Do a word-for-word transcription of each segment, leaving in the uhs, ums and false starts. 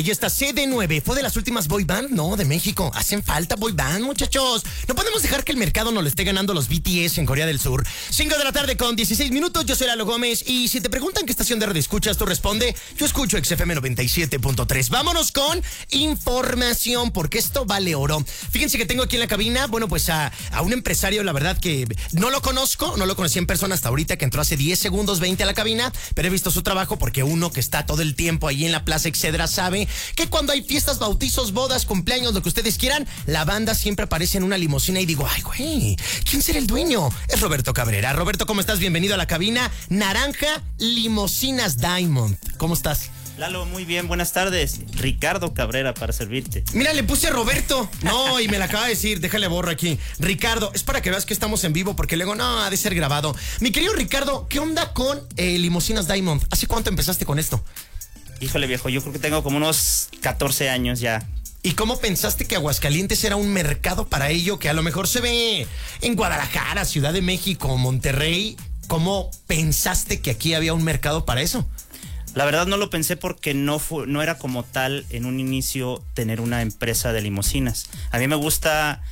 Y esta C D nueve fue de las últimas boy band, no, de México. Hacen falta boy band, muchachos. No podemos dejar que el mercado nos lo esté ganando los B T S en Corea del Sur. cinco de la tarde con dieciséis minutos, yo soy Lalo Gómez. Y si te preguntan qué estación de radio escuchas, tú responde, yo escucho X F M noventa y siete punto tres. Vámonos con información, porque esto vale oro. Fíjense que tengo aquí en la cabina, bueno, pues a, a un empresario, la verdad que no lo conozco, no lo conocí en persona hasta ahorita, que entró hace diez segundos, veinte a la cabina, pero he visto su trabajo porque uno que está todo el tiempo ahí en la Plaza Excedra sabe que cuando hay fiestas, bautizos, bodas, cumpleaños, lo que ustedes quieran, la banda siempre aparece en una limusina y digo, ay, güey, ¿quién será el dueño? Es Roberto Cabrera. Roberto, ¿cómo estás? Bienvenido a la cabina Naranja Limusinas Diamond. ¿Cómo estás? Lalo, muy bien, buenas tardes. Ricardo Cabrera para servirte. Mira, le puse Roberto. No, y me la acaba de decir, déjale borro aquí. Ricardo, es para que veas que estamos en vivo, porque luego no, ha de ser grabado. Mi querido Ricardo, ¿qué onda con eh, Limusinas Diamond? ¿Hace cuánto empezaste con esto? Híjole, viejo, yo creo que tengo como unos catorce años ya. ¿Y cómo pensaste que Aguascalientes era un mercado para ello, que a lo mejor se ve en Guadalajara, Ciudad de México, Monterrey? ¿Cómo pensaste que aquí había un mercado para eso? La verdad no lo pensé porque no, fue, no era como tal en un inicio tener una empresa de limusinas. A mí me gusta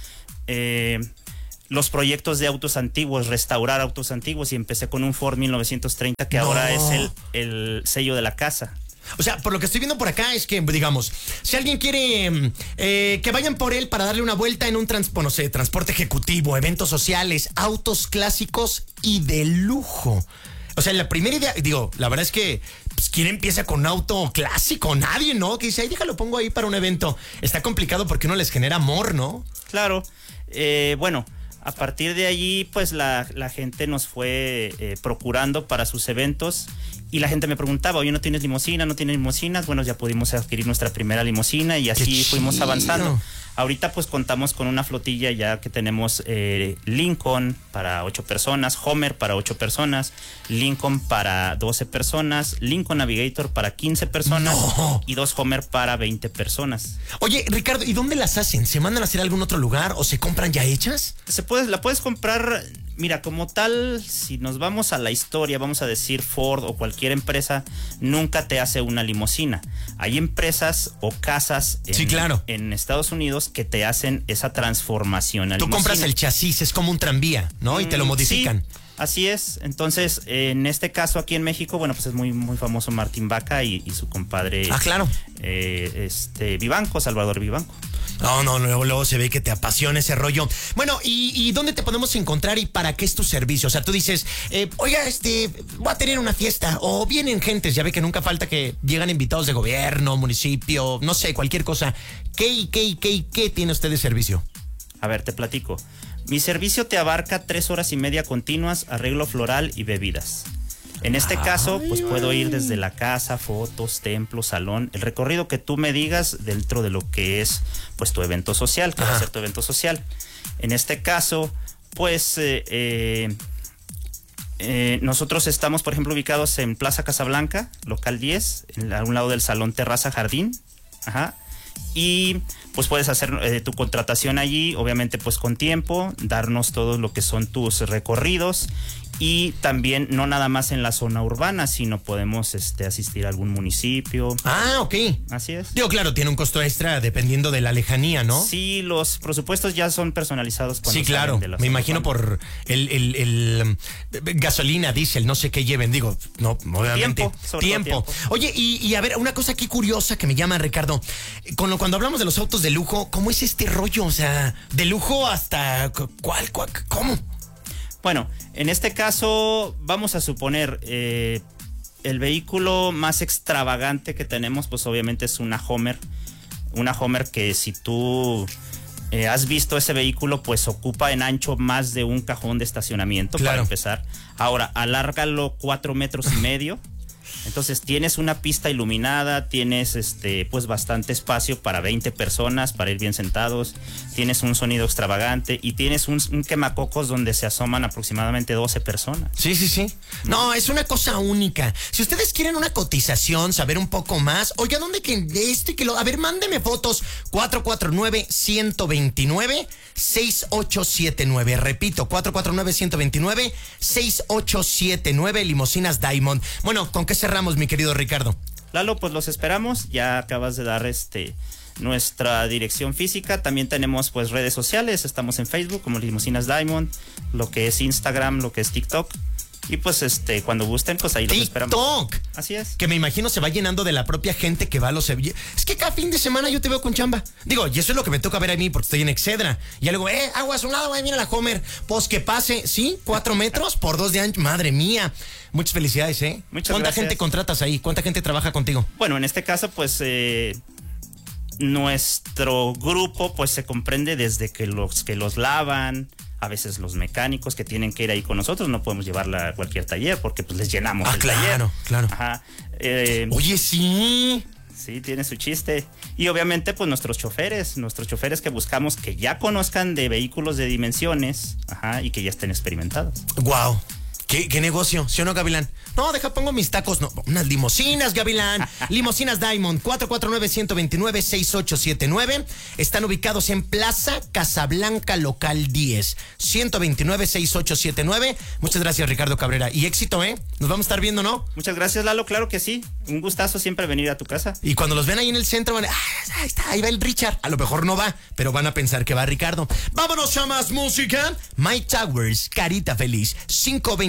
eh, los proyectos de autos antiguos, restaurar autos antiguos, y empecé con un Ford mil novecientos treinta que no. ahora es el, el sello de la casa. O sea, por lo que estoy viendo por acá es que, digamos, si alguien quiere eh, que vayan por él para darle una vuelta en un trans, no sé, transporte ejecutivo, eventos sociales, autos clásicos y de lujo. O sea, la primera idea, digo, la verdad es que pues, ¿quién empieza con un auto clásico? Nadie, ¿no? Que dice, ay, déjalo, pongo ahí para un evento. Está complicado porque uno les genera amor, ¿no? Claro. Eh, bueno, a partir de allí, pues la, la gente nos fue eh, procurando para sus eventos. Y la gente me preguntaba, oye, ¿no tienes limusina? ¿No tienes limusinas? Bueno, ya pudimos adquirir nuestra primera limusina y así fuimos avanzando. Ahorita pues contamos con una flotilla ya que tenemos eh, Lincoln para ocho personas, Homer para ocho personas, Lincoln para doce personas, Lincoln Navigator para quince personas no. y dos Homer para veinte personas. Oye, Ricardo, ¿y dónde las hacen? ¿Se mandan a hacer a algún otro lugar o se compran ya hechas? Se puede, la puedes comprar. Mira, como tal, si nos vamos a la historia, vamos a decir Ford o cualquier empresa, nunca te hace una limusina. Hay empresas o casas en, sí, claro. en Estados Unidos que te hacen esa transformación. Tú compras el chasis, es como un tranvía, ¿no? Mm, y te lo modifican. Sí. Así es, entonces en este caso aquí en México, bueno, pues es muy muy famoso Martín Vaca y, y su compadre. Ah, claro. Eh, este Vivanco, Salvador Vivanco. No, no, luego, luego se ve que te apasiona ese rollo. Bueno, ¿y, y dónde te podemos encontrar y para qué es tu servicio? O sea, tú dices, eh, oiga, este, voy a tener una fiesta, o vienen gentes, ya ve que nunca falta que llegan invitados de gobierno, municipio, no sé, cualquier cosa. ¿Qué y qué y qué y qué tiene usted de servicio? A ver, te platico. Mi servicio te abarca tres horas y media continuas, arreglo floral y bebidas. En este ay, caso, pues puedo ir desde la casa, fotos, templo, salón, el recorrido que tú me digas dentro de lo que es pues tu evento social, que va a ser tu evento social. En este caso, pues eh, eh, eh, nosotros estamos, por ejemplo, ubicados en Plaza Casablanca, local diez, en, a un lado del Salón Terraza Jardín. Ajá. Y pues puedes hacer eh, tu contratación allí, obviamente pues con tiempo, darnos todo lo que son tus recorridos. Y también no nada más en la zona urbana, sino podemos este, asistir a algún municipio. Ah, ok. Así es. Digo, claro, tiene un costo extra dependiendo de la lejanía, ¿no? Sí, los presupuestos ya son personalizados. Sí, claro. De la me imagino urbana. Por el, el, el, el gasolina, diésel, no sé qué lleven. Digo, no, obviamente. Tiempo. Sobre tiempo. tiempo. Oye, y, y a ver, una cosa aquí curiosa que me llama, Ricardo. Con lo, cuando hablamos de los autos de lujo, ¿cómo es este rollo? O sea, de lujo hasta ¿cuál? cuál ¿Cómo? Bueno, en este caso vamos a suponer eh, el vehículo más extravagante que tenemos, pues obviamente es una Homer. Una Homer que si tú eh, has visto ese vehículo, pues ocupa en ancho más de un cajón de estacionamiento, claro. Para empezar. Ahora, alárgalo cuatro metros y medio. Entonces tienes una pista iluminada, tienes este pues bastante espacio para veinte personas, para ir bien sentados, tienes un sonido extravagante y tienes un, un quemacocos donde se asoman aproximadamente doce personas. Sí, sí, sí. No, es una cosa única. Si ustedes quieren una cotización, saber un poco más, oiga, ¿dónde que esto y que lo... A ver, mándeme fotos. cuatro cuatro nueve, uno dos nueve, seis ocho siete nueve. Repito, cuatro cuatro nueve, uno dos nueve, seis ocho siete nueve, Limusinas Diamond. Bueno, ¿con qué cerramos, mi querido Ricardo? Lalo, pues los esperamos. Ya acabas de dar este nuestra dirección física. También tenemos pues redes sociales. Estamos en Facebook como Limusinas Diamond, lo que es Instagram, lo que es TikTok. Y pues este, cuando gusten, pues ahí los esperamos. TikTok. Así es. Que me imagino se va llenando de la propia gente que va a los eventos. Es que cada fin de semana yo te veo con chamba. Digo, y eso es lo que me toca ver a mí porque estoy en Excedra. Y ya luego, eh, aguas un lado, güey, mira la Homer. Pues que pase, ¿sí? Cuatro metros por dos de ancho. Madre mía. Muchas felicidades, ¿eh? Muchas ¿Cuánta gracias. gente contratas ahí? ¿Cuánta gente trabaja contigo? Bueno, en este caso, pues eh, nuestro grupo pues se comprende desde que los que los lavan, a veces los mecánicos que tienen que ir ahí con nosotros, no podemos llevarla a cualquier taller porque pues les llenamos Ah, el claro, taller. claro. Ajá. Eh, Oye, sí. Sí, tiene su chiste. Y obviamente, pues nuestros choferes, nuestros choferes que buscamos que ya conozcan de vehículos de dimensiones, ajá, y que ya estén experimentados. Wow. ¿Qué, ¿Qué negocio? ¿Sí o no, Gavilán? No, deja, pongo mis tacos. No, unas limosinas, Gavilán. Limusinas Diamond, cuatro cuatro nueve, uno dos nueve, seis ocho siete nueve. Están ubicados en Plaza Casablanca, local diez. ciento veintinueve, sesenta y ocho setenta y nueve. Muchas gracias, Ricardo Cabrera. Y éxito, ¿eh? Nos vamos a estar viendo, ¿no? Muchas gracias, Lalo. Claro que sí. Un gustazo siempre venir a tu casa. Y cuando los ven ahí en el centro, van a... Ah, ahí está, ahí va el Richard. A lo mejor no va, pero van a pensar que va Ricardo. Vámonos a más música. Mike Towers, Carita Feliz. cinco veinte.